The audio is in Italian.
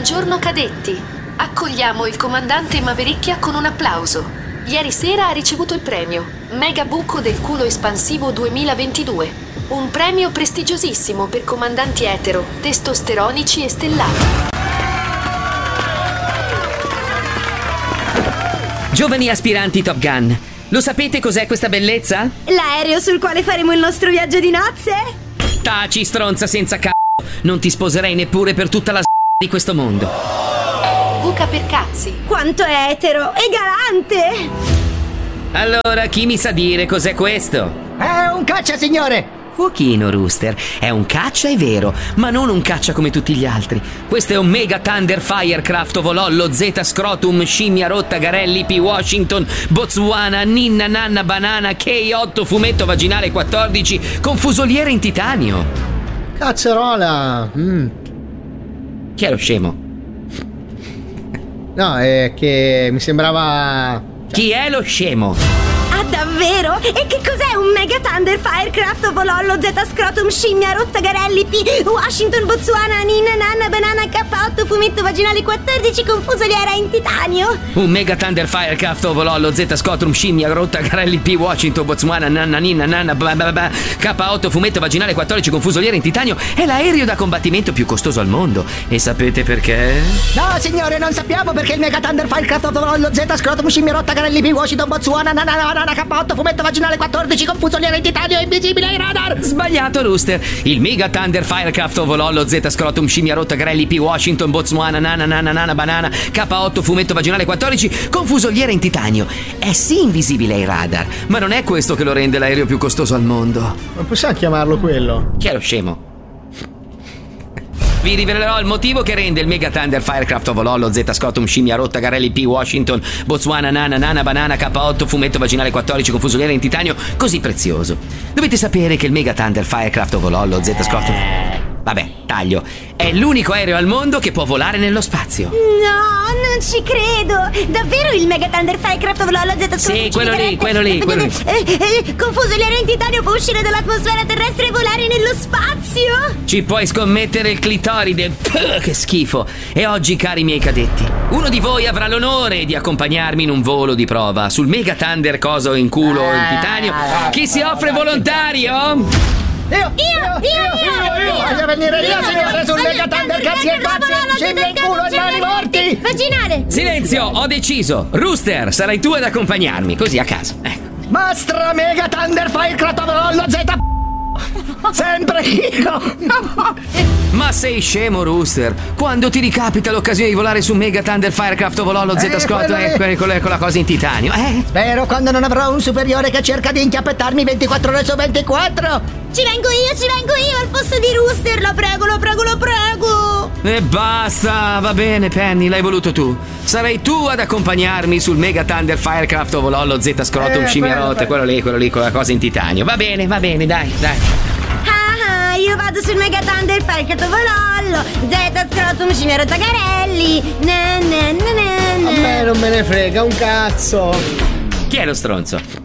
Buongiorno cadetti. Accogliamo il comandante Mavericchia con un applauso. Ieri sera ha ricevuto il premio Mega Buco del Culo Espansivo 2022. Un premio prestigiosissimo per comandanti etero, testosteronici e stellati. Giovani aspiranti Top Gun, lo sapete cos'è questa bellezza? L'aereo sul quale faremo il nostro viaggio di nozze? Taci, stronza senza c***o. Non ti sposerei neppure per tutta la di questo mondo. Buca per cazzi. Quanto è etero e galante! Allora, chi mi sa dire cos'è questo? È un caccia, signore! Fuochino, Rooster, è un caccia, è vero, ma non un caccia come tutti gli altri. Questo è un Mega Thunder Firecraft Ovolollo Z Scrotum Scimmia Rotta Garelli P Washington Botswana Ninna Nanna Banana K8 Fumetto Vaginale 14 con fusoliere in titanio. Cazzarola! Chi è lo scemo? No, è che mi sembrava... Chi è lo scemo? Ah, davvero? E che cos'è un Mega Thunder Firecraft Ovolollo Z Scrotum Scimmia Rotta Garelli P Washington Botswana Ninna Nanna Banana K8 Fumetto Vaginale 14 con fusoliera in titanio? Un Mega Thunder Firecraft Ovolollo Z Scrotum Scimmia Rotta Garelli P Washington Botswana Nanna Ninna Nanna K8 Fumetto Vaginale 14 con fusoliera in titanio è l'aereo da combattimento più costoso al mondo. E sapete perché? No, signore, non sappiamo perché il Mega Thunder Firecraft Ovolollo Z Scrotum Scimmia Rotta Garelli P Washington Botswana Nanna K8 Fumetto Vaginale 14 con fusoliera in titanio invisibile ai radar. Sbagliato, Rooster. Il Mega Thunder Firecraft Ovolollo Z Scrotum Scimmia Rotta Garelli P Washington Botswana Nanna Banana K8 Fumetto Vaginale 14 con fusoliera in titanio è sì invisibile ai radar, ma non è questo che lo rende l'aereo più costoso al mondo. Non possiamo chiamarlo quello? Chi è lo scemo? Vi rivelerò il motivo che rende il Mega Thunder Firecraft Ovolollo Z Scrotum Scimmia Rotta Garelli P Washington Botswana Nanna Banana K8 Fumetto Vaginale 14 con fusoliera in titanio così prezioso. Dovete sapere che il Mega Thunder Firecraft Ovolollo Z Scrotum... Vabbè, taglio. È l'unico aereo al mondo che può volare nello spazio. No, non ci credo. Davvero il Mega Thunder Firecraft Ovolollo Z Scrotum Sì, quello lì. Con fusoliera in titanio può uscire dall'atmosfera terrestre e volare nello spazio? Ci puoi scommettere il clitoride. Puh, che schifo. E oggi, cari miei cadetti, uno di voi avrà l'onore di accompagnarmi in un volo di prova sul Mega Thunder coso in culo in titanio. Chi si offre volontario? Io voglio venire io, signore, sul Mega Thunder cazzi e pazzi, scimmia in culo e mani morti. Vaginale. Silenzio, ho deciso. Rooster, sarai tu ad accompagnarmi, così a caso. Mastra Mega Thunder Firecraft Ovolollo Z sempre io. Ma sei scemo, Rooster? Quando ti ricapita l'occasione di volare su Mega Thunder Firecraft Ovolollo Z Scrotum con la cosa in titanio? Spero quando non avrò un superiore che cerca di inchiappettarmi 24 ore su 24. Ci vengo io al posto di Rooster, lo prego. E basta, va bene, Penny, l'hai voluto tu. Sarai tu ad accompagnarmi sul Mega Thunder Firecraft Ovolollo Z Scrotum Scimmia Rotta, quello lì con la cosa in titanio. Va bene, dai. Io vado sul Mega Thunder Firecraft Ovolollo Z Scrotum Scimmia Rotta Garelli. A me non me ne frega un cazzo. Chi è lo stronzo?